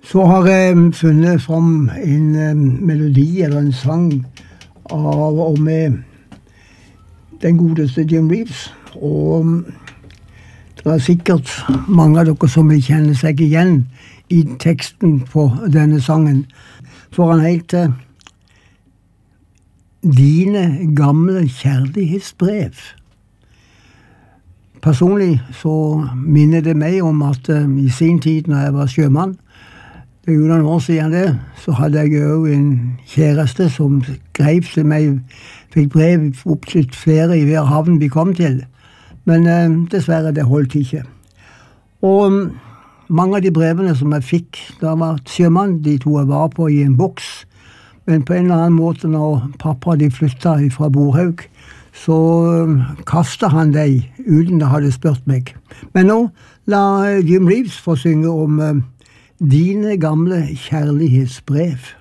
Så har jeg funnet fram en melodi eller en sang av og med den godeste Jim Reeves. Og det sikkert mange av dere som vil kjenne seg igjen i teksten på denne sangen. For han heter Dine gamle kjærlighetsbrev. Personlig så minner det meg om at i sin tid når jeg var sjømann, det er jo noen år siden det, så hadde jeg jo en kjæreste som skrev til meg, fikk brev opp til flere i hver havn vi kom til, men dessverre det holdt ikke. Og mange av de brevene som jeg fikk da jeg var sjømann, de tog jeg var på i en boks, men på en eller annen måte når pappa de flyttet fra Borhaug, så kastet han deg uten å hadde spurt meg. Men nå la Jim Reeves få synge om dine gamle kjærlighetsbrev.